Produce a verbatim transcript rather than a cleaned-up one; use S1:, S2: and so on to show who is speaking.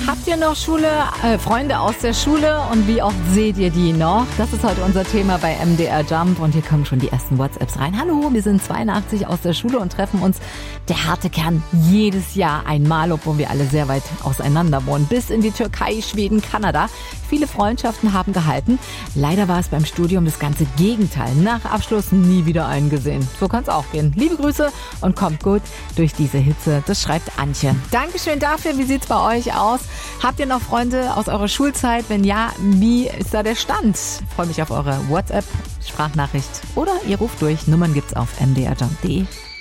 S1: Habt ihr noch Schule, äh, Freunde aus der Schule und wie oft seht ihr die noch? Das ist heute unser Thema bei M D R Jump und hier kommen schon die ersten WhatsApps rein. Hallo, wir sind zweiundachtzig aus der Schule und treffen uns, der harte Kern, jedes Jahr einmal, obwohl wir alle sehr weit auseinander wohnen, bis in die Türkei, Schweden, Kanada. Viele Freundschaften haben gehalten. Leider war es beim Studium das ganze Gegenteil. Nach Abschluss nie wieder einen gesehen. So kann es auch gehen. Liebe Grüße und kommt gut durch diese Hitze. Das schreibt Antje. Dankeschön dafür. Wie sieht's bei euch aus? Habt ihr noch Freunde aus eurer Schulzeit? Wenn ja, wie ist da der Stand? Ich freue mich auf eure WhatsApp-Sprachnachricht oder ihr ruft durch. Nummern gibt's auf m d r jump punkt d e.